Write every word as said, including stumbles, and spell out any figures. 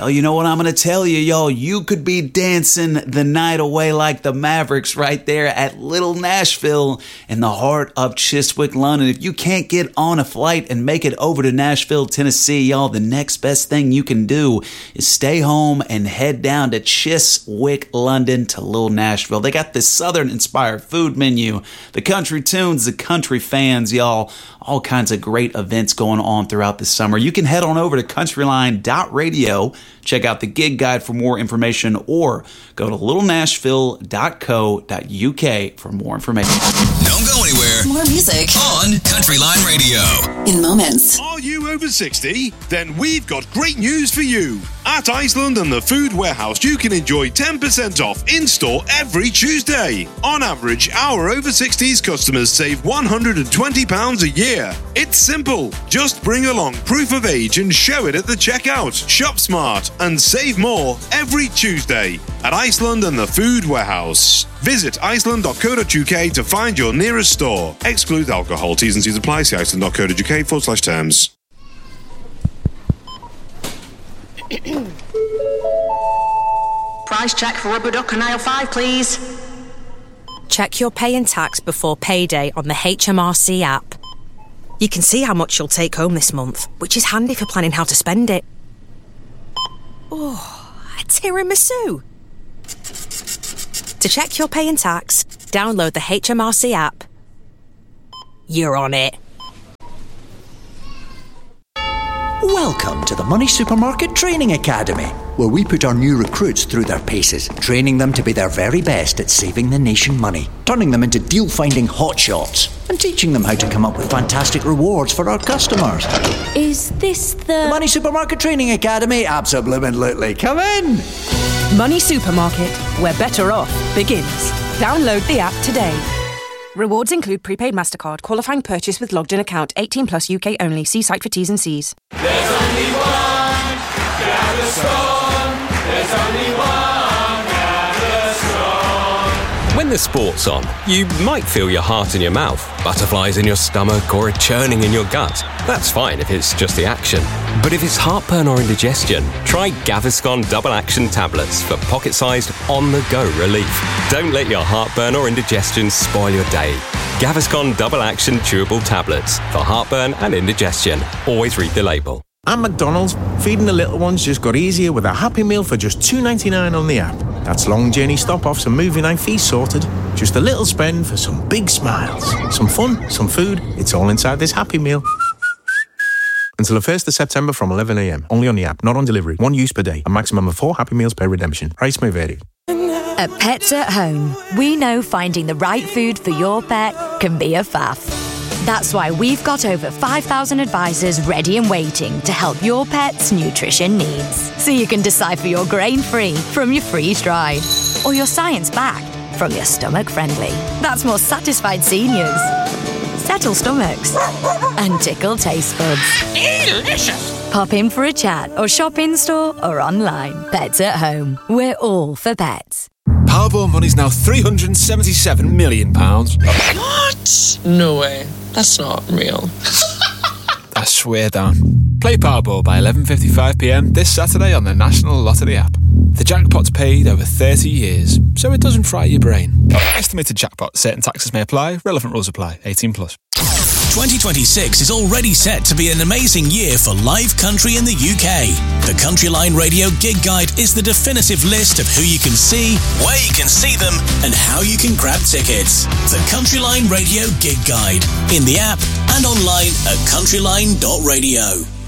Well, you know what I'm going to tell you, y'all. You could be dancing the night away like the Mavericks right there at Little Nashville in the heart of Chiswick, London. If you can't get on a flight and make it over to Nashville, Tennessee, y'all, the next best thing you can do is stay home and head down to Chiswick, London to Little Nashville. They got this Southern-inspired food menu, the country tunes, the country fans, y'all. All kinds of great events going on throughout the summer. You can head on over to countryline dot radio, check out the gig guide for more information, or go to little nashville dot co dot u k for more information. Don't go anywhere. More music On Countryline Radio. in moments. Are you over sixty? Then we've got great news for you. At Iceland and the Food Warehouse, you can enjoy ten percent off in-store every Tuesday. On average, our over sixties customers save one hundred twenty pounds a year. It's simple. Just bring along proof of age and show it at the checkout. Shop smart and save more every Tuesday at Iceland and the Food Warehouse. Visit iceland dot co dot u k to find your nearest store. Exclude alcohol. T's and C's apply. See iceland dot co dot u k forward slash terms. Price check for rubber duck and aisle five, please. Check your pay and tax before payday on the H M R C app. You can see how much you'll take home this month, which is handy for planning how to spend it. Oh, a tiramisu. To check your pay and tax, download the H M R C app. You're on it. Welcome to the Money Supermarket Training Academy, where we put our new recruits through their paces, training them to be their very best at saving the nation money, turning them into deal-finding hotshots, and teaching them how to come up with fantastic rewards for our customers. Is this the... The Money Supermarket Training Academy? Absolutely. Come in! Money Supermarket, where better off begins. Download the app today. Rewards include prepaid MasterCard, qualifying purchase with logged in account, eighteen plus U K only. See site for T's and C's. There's only one Gaviscon. There's only one Gaviscon. When the sport's on, you might feel your heart in your mouth, butterflies in your stomach, or a churning in your gut. That's fine if it's just the action. But if it's heartburn or indigestion, try Gaviscon Double Action Tablets for pocket-sized, on-the-go relief. Don't let your heartburn or indigestion spoil your day. Gaviscon Double Action Chewable Tablets for heartburn and indigestion. Always read the label. At McDonald's, feeding the little ones just got easier with a Happy Meal for just two ninety-nine on the app. That's long journey stop-offs and movie night fees sorted. Just a little spend for some big smiles. Some fun, some food. It's all inside this Happy Meal. Until the first of September from eleven a m. Only on the app, not on delivery. One use per day. A maximum of four Happy Meals per redemption. Price may vary. At Pets at Home, we know finding the right food for your pet can be a faff. That's why we've got over five thousand advisors ready and waiting to help your pet's nutrition needs. So you can decipher your grain-free from your freeze-dried, or your science-backed from your stomach-friendly. That's more satisfied seniors, settle stomachs, and tickle taste buds. Delicious! Pop in for a chat or shop in-store or online. Pets at Home. We're all for pets. Powerball money's now three hundred seventy-seven million pounds. What? No way. That's not real. I swear down. Play Powerball by eleven fifty-five p m this Saturday on the National Lottery app. The jackpot's paid over thirty years, so it doesn't fry your brain. Estimated jackpot. Certain taxes may apply. Relevant rules apply. eighteen plus. twenty twenty-six is already set to be an amazing year for live country in the U K. The Countryline Radio Gig Guide is the definitive list of who you can see, where you can see them, and how you can grab tickets. The Countryline Radio Gig Guide, in the app and online at countryline dot radio.